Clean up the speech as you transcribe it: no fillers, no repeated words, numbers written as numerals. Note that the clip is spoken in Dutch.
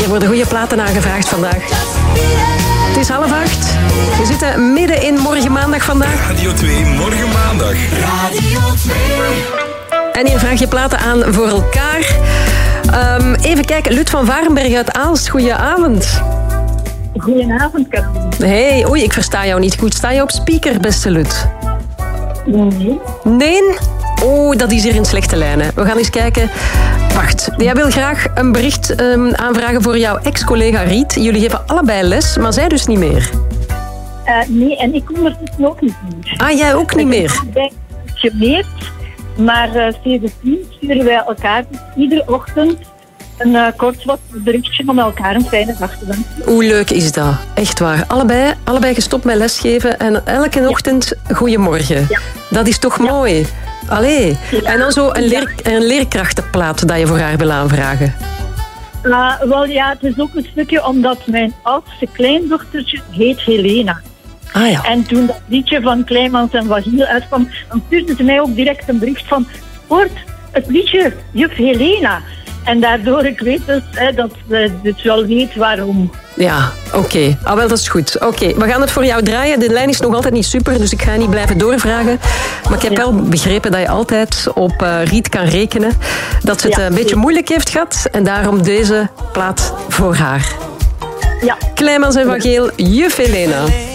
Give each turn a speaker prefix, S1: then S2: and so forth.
S1: Er worden goede platen aangevraagd vandaag. Het is 7:30. We zitten midden in Morgen Maandag vandaag.
S2: Radio 2 Morgen Maandag. Radio 2.
S1: En hier vraag je platen aan voor elkaar. Even kijken, Lut van Varenberg uit Aalst. Goedenavond.
S3: Goedenavond, Caroline.
S1: Hey, oei, ik versta jou niet goed. Sta je op speaker, beste Lut?
S3: Nee.
S1: Nee? Oh, dat is hier in slechte lijnen. We gaan eens kijken. Wacht, jij wil graag een bericht aanvragen voor jouw ex-collega Riet. Jullie geven allebei les, maar zij dus niet meer.
S3: Nee, en ik ondertussen ook niet meer.
S1: Ah, jij ook niet meer?
S3: Ik ben gemeerd, maar sindsdien sturen wij elkaar iedere ochtend een kort wat berichtje om elkaar een fijne dag te wensen.
S1: Hoe leuk is dat? Echt waar. Allebei gestopt met lesgeven en elke ochtend goeiemorgen.
S3: Ja.
S1: Dat is toch mooi? Allee.
S3: Ja.
S1: En dan zo een leerkrachtenplaat dat je voor haar wil aanvragen.
S3: Wel ja, het is ook een stukje omdat mijn oudste kleindochtertje heet Helena.
S1: Ah ja.
S3: En toen dat liedje van Kleimans en Wagiel uitkwam, dan stuurde ze mij ook direct een bericht van: hoort het liedje juf Helena. En daardoor, ik weet dus dat ze dus wel weet waarom.
S1: Ja, oké. Ah, wel, dat is goed. Oké, we gaan het voor jou draaien. De lijn is nog altijd niet super, dus ik ga niet blijven doorvragen. Maar ik heb wel begrepen dat je altijd op Riet kan rekenen. Dat ze het een beetje moeilijk heeft gehad. En daarom deze plaat voor haar.
S3: Ja.
S1: Kleimans en Van Geel, juf Helena.